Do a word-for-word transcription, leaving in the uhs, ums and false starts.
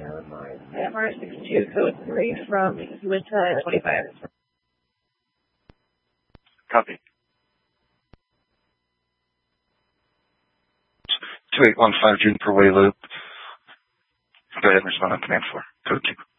M R six two, code three from Uinta twenty-five. Copy. two eight one five Juniper Way Loop. Go ahead and respond on command four. Code two.